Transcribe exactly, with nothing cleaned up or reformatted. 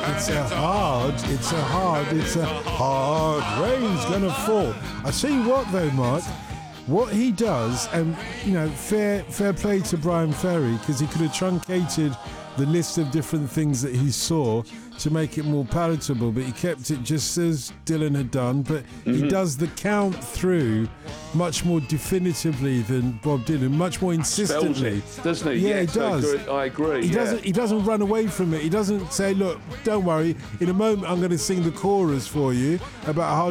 It's a hard, it's a hard, it's a hard rain's gonna fall. I tell you what though, Mark, what he does, and you know, fair fair play to Brian Ferry, because he could have truncated the list of different things that he saw to make it more palatable, but he kept it just as Dylan had done, but mm-hmm. he does the count through much more definitively than Bob Dylan, much more insistently. Spells it, doesn't he? Yeah, yes, he does. I agree. I agree he yeah. doesn't. He doesn't run away from it. He doesn't say, "Look, don't worry. In a moment, I'm going to sing the chorus for you about how